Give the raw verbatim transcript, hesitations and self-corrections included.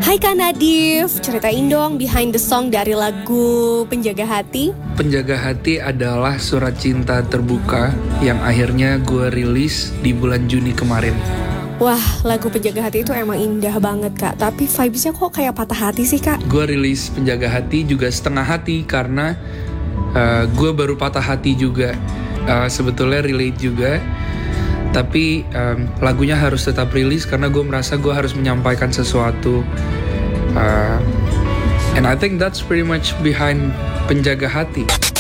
Hai Kak Nadif, ceritain dong behind the song dari lagu Penjaga Hati. Penjaga Hati adalah surat cinta terbuka yang akhirnya gue rilis di bulan Juni kemarin. Wah, lagu Penjaga Hati itu emang indah banget Kak, tapi vibes-nya kok kayak patah hati sih Kak? Gue rilis Penjaga Hati juga setengah hati karena uh, gue baru patah hati juga. Uh, sebetulnya relate juga. Tapi um, lagunya harus tetap rilis karena gue merasa gue harus menyampaikan sesuatu. Uh, and I think that's pretty much behind Penjaga Hati.